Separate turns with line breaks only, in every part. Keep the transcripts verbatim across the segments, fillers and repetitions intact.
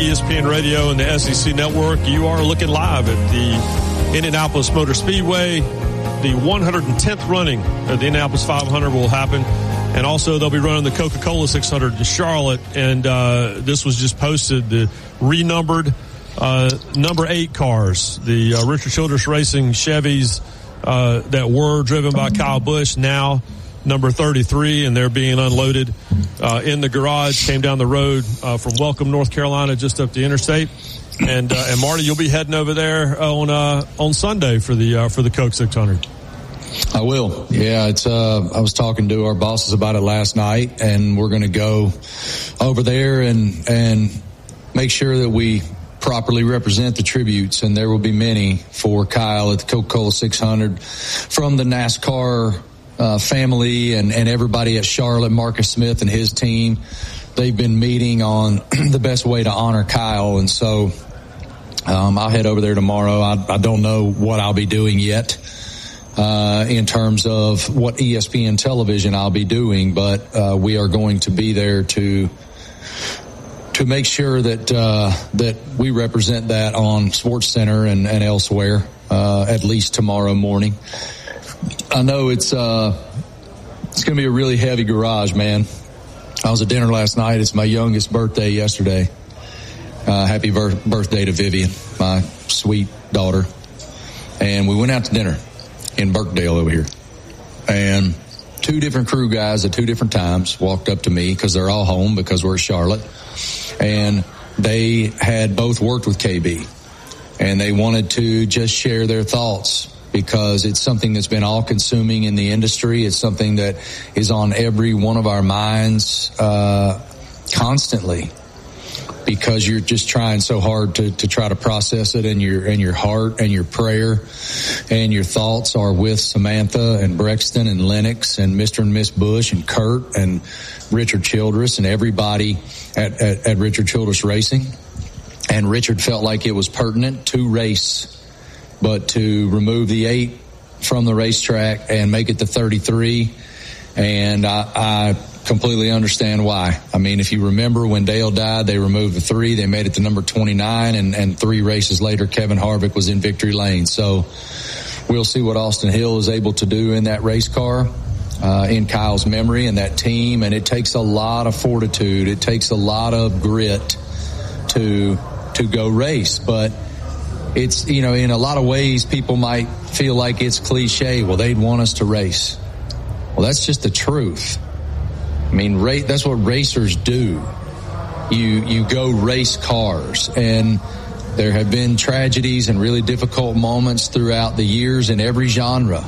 E S P N Radio and the S E C Network. You are looking live at the Indianapolis Motor Speedway. The one hundred tenth running of the Indianapolis five hundred will happen. And also they'll be running the Coca-Cola six hundred in Charlotte. And uh, this was just posted, the renumbered uh, number eight cars. The uh, Richard Childress Racing Chevys uh, that were driven by Kyle Busch, now number thirty-three, and they're being unloaded uh, in the garage. Came down the road uh, from Welcome, North Carolina, just up the interstate. And uh, and Marty, you'll be heading over there on uh, on Sunday for the uh, for the Coke six hundred.
I will. Yeah, it's. Uh, I was talking to our bosses about it last night, and we're going to go over there and and make sure that we properly represent the tributes, and there will be many for Kyle at the Coca-Cola six hundred from the NASCAR Uh, family and, and everybody at Charlotte, Marcus Smith and his team. They've been meeting on the best way to honor Kyle. And so um, I'll head over there tomorrow. I, I don't know what I'll be doing yet uh, in terms of what E S P N television I'll be doing, but uh, we are going to be there to to make sure that uh, that we represent that on SportsCenter and, and elsewhere, uh, at least tomorrow morning. I know it's uh, it's going to be a really heavy garage, man. I was at dinner last night. It's my youngest birthday yesterday. Uh, happy bir- birthday to Vivian, my sweet daughter. And we went out to dinner in Birkdale over here. And two different crew guys at two different times walked up to me because they're all home because we're in Charlotte. And they had both worked with K B. And they wanted to just share their thoughts, because it's something that's been all-consuming in the industry. It's something that is on every one of our minds uh, constantly, because you're just trying so hard to, to try to process it, and your and your heart and your prayer and your thoughts are with Samantha and Brexton and Lennox and Mister and Miss Bush and Kurt and Richard Childress and everybody at, at, at Richard Childress Racing. And Richard felt like it was pertinent to race, but to remove the eight from the racetrack and make it the thirty-three. And I, I completely understand why. I mean, if you remember when Dale died, they removed the three. They made it to number twenty-nine, and, and three races later, Kevin Harvick was in victory lane. So we'll see what Austin Hill is able to do in that race car, uh, in Kyle's memory and that team. And it takes a lot of fortitude. It takes a lot of grit to, to go race. But it's, you know, in a lot of ways, people might feel like it's cliche. Well, they'd want us to race. Well, that's just the truth. I mean, ra- that's what racers do. You, you go race cars, and there have been tragedies and really difficult moments throughout the years in every genre.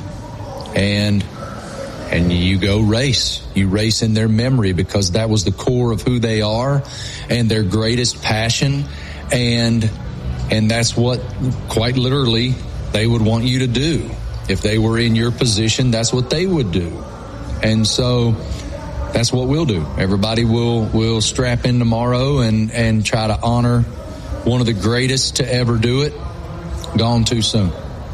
And, and you go race. You race in their memory, because that was the core of who they are and their greatest passion. And, And that's what, quite literally, they would want you to do. If they were in your position, that's what they would do. And so that's what we'll do. Everybody will will strap in tomorrow and, and try to honor one of the greatest to ever do it, gone too soon.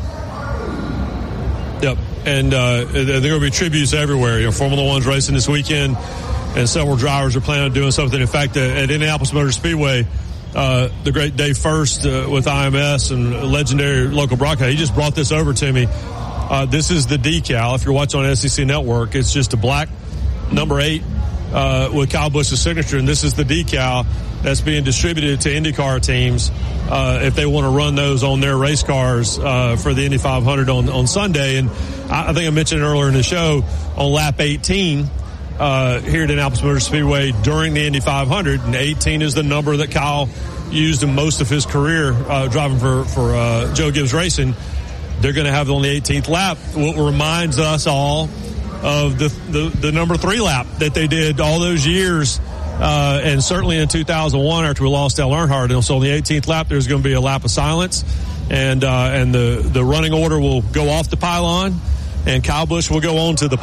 Yep. And uh, there are going to be tributes everywhere. You know, Formula One's racing this weekend, and several drivers are planning on doing something. In fact, at Indianapolis Motor Speedway, Uh, the great Dave First uh, with I M S and legendary local broadcast, he just brought this over to me. Uh, this is the decal. If you're watching on S E C Network, it's just a black number eight uh, with Kyle Busch's signature, and this is the decal that's being distributed to IndyCar teams uh, if they want to run those on their race cars uh, for the Indy five hundred on, on Sunday. And I, I think I mentioned earlier in the show, on lap eighteen, Uh, here at Indianapolis Motor Speedway during the Indy five hundred, and eighteen is the number that Kyle used in most of his career uh, driving for, for uh, Joe Gibbs Racing. They're going to have it on the eighteenth lap, what reminds us all of the, the, the number three lap that they did all those years, uh, and certainly in two thousand one after we lost Dale Earnhardt. And so on the eighteenth lap, there's going to be a lap of silence, and uh, and the, the running order will go off the pylon, and Kyle Busch will go on to the